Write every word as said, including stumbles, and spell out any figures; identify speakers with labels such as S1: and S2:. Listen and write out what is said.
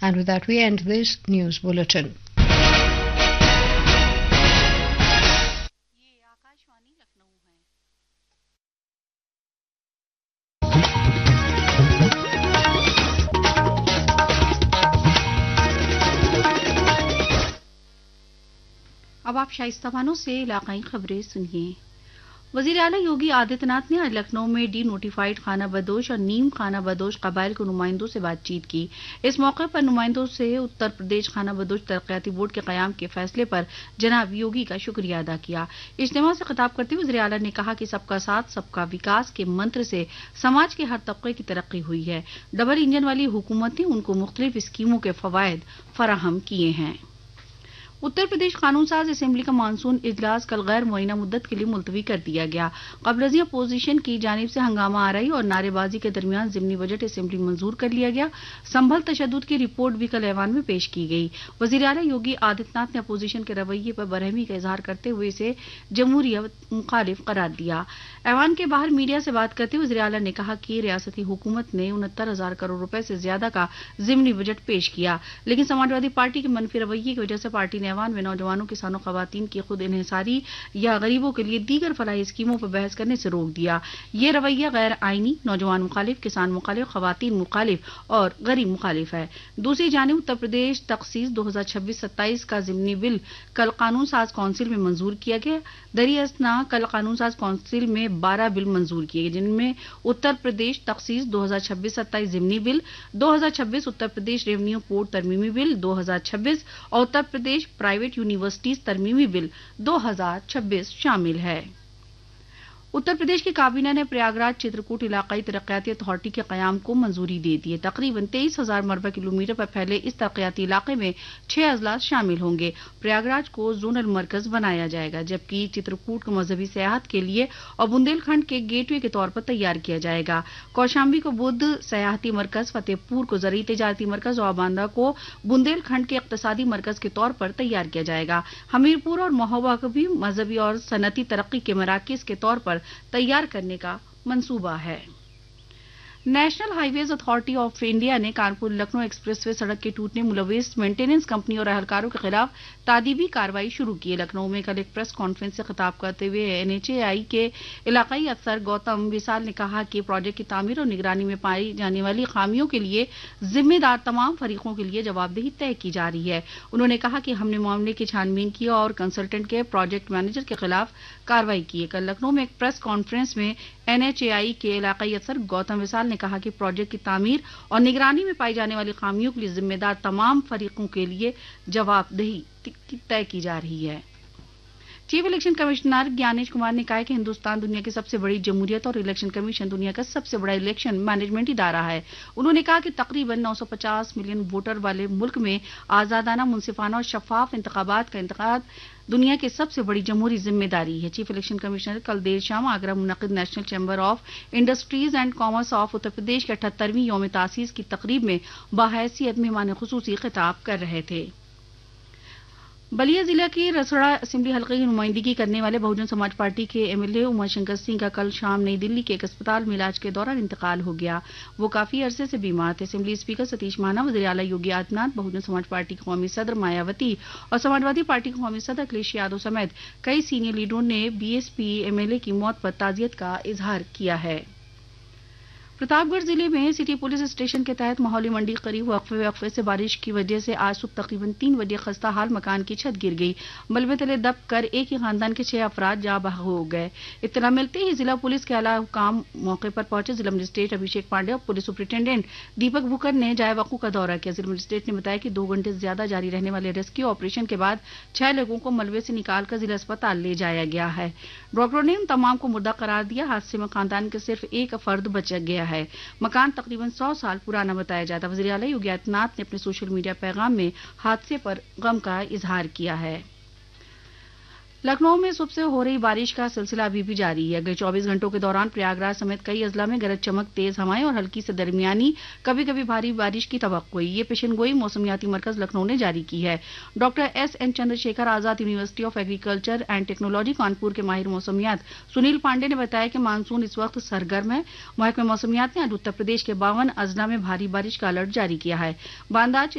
S1: And with that, we end this news bulletin.
S2: अब आप शाइस्ता बानो से इलाकाई खबरें सुनिए। वजीर आला योगी आदित्यनाथ ने आज लखनऊ में डी नोटिफाइड खाना बदोश और नीम खाना बदोश कबाइल के नुमाइंदों से बातचीत की। इस मौके पर नुमाइंदों से उत्तर प्रदेश खाना बदोश तरक्याती बोर्ड के कयाम के फैसले पर जनाब योगी का शुक्रिया अदा किया। इज्तिमा से खिताब करते हुए वजीर आला ने कहा कि सबका साथ सबका विकास के मंत्र से समाज के हर तबके की तरक्की हुई है। डबल इंजन वाली हुकूमत ने उनको मुख्तलिफ स्कीमों के फवायद फराहम किए हैं। उत्तर प्रदेश कानून साज असेंबली का मानसून इजलास कल गैर मुअय्यना मुद्दत के लिए मुलतवी कर दिया गया। कबल अपोजिशन की जानिब से हंगामा आ रही और नारेबाजी के दरमियान ज़िमनी बजट असेंबली मंजूर कर लिया गया। संभल तशद्दुद की रिपोर्ट भी कल ऐवान में पेश की गई। वज़ीर आला योगी आदित्यनाथ ने अपोजिशन के रवैये पर बरहमी का इजहार करते हुए इसे जमहूरियत मुखालिफ करार दिया। ऐवान के बाहर मीडिया से बात करते हुए वज़ीर आला ने कहा कि रियासती हुकूमत ने उनहत्तर हजार करोड़ रुपए से ज्यादा का ज़िमनी बजट पेश किया, लेकिन समाजवादी पार्टी के मनफी रवैये की वजह से पार्टी ने ऐवान में नौजवानों, किसानों, खवातीन की खुद इन्हिसारी या गरीबों के लिए दीगर फलाही स्कीमों पर बहस करने से रोक दिया। ये रवैया गैर आईनी, नौजवान मुखालिफ, किसान मुखालिफ, खवातीन मुखालिफ और गरीब मुखालिफ है। दूसरी जानिब उत्तर प्रदेश तखसीस दो हजार छब्बीस सत्ताईस का ज़िमनी बिल कल कानून साज काउंसिल में मंजूर किया गया। दरियासना कल कानून साज काउंसिल में बारह बिल मंजूर किए गए, जिनमें उत्तर प्रदेश तखसीस दो हजार छब्बीस सत्ताईस ज़िमनी बिल, दो हजार छब्बीस Uttar Pradesh revenue code तरमीमी bill दो हजार छब्बीस और Uttar Pradesh private universities तरमीमी bill दो हजार छब्बीस शामिल है। उत्तर प्रदेश की काबीना ने प्रयागराज चित्रकूट इलाकाई तरक्याती अथॉरिटी के कयाम को मंजूरी दे दी है। तकरीबन तेईस हजार मरबा किलोमीटर पर फैले इस तरक्याती इलाके में छह अजलास शामिल होंगे। प्रयागराज को जोनल मरकज बनाया जाएगा, जबकि चित्रकूट को मजहबी सयाहत के लिए और बुंदेलखंड के गेटवे के तौर पर तैयार किया जाएगा। कौशाम्बी को बुद्ध सयाहती मरकज, फतेहपुर को जरिए तिजारती मरकज और बांदा को बुंदेलखंड के इक्तसादी मरकज के तौर पर तैयार किया जाएगा। हमीरपुर और महोबा को भी मजहबी और सनती तरक्की के मराकज के तौर पर तैयार करने का मंसूबा है। National highways authority of India ने कानपुर लखनऊ एक्सप्रेसवे सड़क के टूटने मुलविस मेंटेनेंस कंपनी और अहलकारों के खिलाफ तादीबी कार्रवाई शुरू की है। लखनऊ में कल एक प्रेस कॉन्फ्रेंस से खिताब करते हुए एनएचएआई के इलाकाई अफसर गौतम विशाल ने कहा कि प्रोजेक्ट की तामीर और निगरानी में पाई जाने वाली खामियों के लिए जिम्मेदार तमाम फरीकों के लिए जवाबदेही तय की जा रही है। उन्होंने कहा कि हमने मामले की छानबीन की और कंसल्टेंट के प्रोजेक्ट मैनेजर के खिलाफ कार्रवाई की है। कल लखनऊ में एक प्रेस कॉन्फ्रेंस में एनएचएआई के इलाकाई अफसर गौतम विशाल ने कहा कि प्रोजेक्ट की तामीर और निगरानी में पाई जाने वाली खामियों के लिए जिम्मेदार तमाम फरीकों के लिए जवाबदेही तय की जा रही है। Chief election commissioner Gyanesh Kumar ने कहा है कि हिंदुस्तान दुनिया की सबसे बड़ी जमहूरियत और इलेक्शन कमीशन दुनिया का सबसे बड़ा इलेक्शन मैनेजमेंट इदारा है। उन्होंने कहा कि तकरीबन नौ सौ पचास मिलियन वोटर वाले मुल्क में आजादाना, मुनसिफाना और शफाफ इंतखाबात का इंतखाब दुनिया की सबसे बड़ी जमहूरी जिम्मेदारी है। चीफ इलेक्शन कमिश्नर कल देर शाम Agra मुनक़िद national chamber of industries and commerce of Uttar Pradesh के अठहत्तरवीं यौम तासीस की तकरीब में बाहैसियत मेहमान खुसूसी खिताब कर रहे थे। बलिया जिला की रसड़ा असेंबली हल्के की नुमाइंदगी करने वाले बहुजन समाज पार्टी के एमएलए उमा शंकर सिंह का कल शाम नई दिल्ली के एक अस्पताल में इलाज के दौरान इंतकाल हो गया। वो काफी अरसे से बीमार थे। असेंबली स्पीकर सतीश महाना, वज़ीर आला योगी आदित्यनाथ, बहुजन समाज पार्टी के कौमी सदर मायावती और समाजवादी पार्टी के कौमी सदर अखिलेश यादव समेत कई सीनियर लीडरों ने बीएसपी एमएलए की मौत पर ताजियत का इजहार किया है। प्रतापगढ़ जिले में सिटी पुलिस स्टेशन के तहत माहौली मंडी करीब वक्फे वक्फे से बारिश की वजह से आज सुबह तकरीबन तीन बजे खस्ता हाल मकान की छत गिर गई। मलबे तले दब कर एक ही खानदान के छह अफराद जा बहा हो गए। इत्तला मिलते ही जिला पुलिस के आला हुकाम मौके पर पहुंचे। जिला मजिस्ट्रेट अभिषेक पांडे और पुलिस सुपरिटेंडेंट दीपक भुकर ने जाए वकू का दौरा किया। जिला मजिस्ट्रेट ने बताया कि दो घंटे से ज्यादा जारी रहने वाले रेस्क्यू ऑपरेशन के बाद छह लोगों को मलबे से निकालकर जिला अस्पताल ले जाया गया है। डॉक्टरों ने उन तमाम को मुर्दा करार दिया। हादसे में खानदान के सिर्फ एक फर्द बच गया है। मकान तकरीबन सौ साल पुराना बताया जाता। वज़ीर आला योगी आदित्यनाथ ने अपने सोशल मीडिया पैगाम में हादसे पर गम का इजहार किया है। लखनऊ में सुबह से हो रही बारिश का सिलसिला अभी भी जारी है। अगले चौबीस घंटों के दौरान प्रयागराज समेत कई अजला में गरज चमक, तेज हवाएं और हल्की से दरमियानी कभी कभी भारी बारिश की तवक्कुई। ये पेशेनगोई मौसमियाती मरकज लखनऊ ने जारी की है। Doctor S N Chandrashekhar Azad university of agriculture and technology Kanpur के माहिर मौसमियात सुनील पांडे ने बताया कि मानसून इस वक्त सरगर्म है। महकमे मौसमियात ने आज उत्तर प्रदेश के बावन अजला में भारी बारिश का अलर्ट जारी किया है। बांदा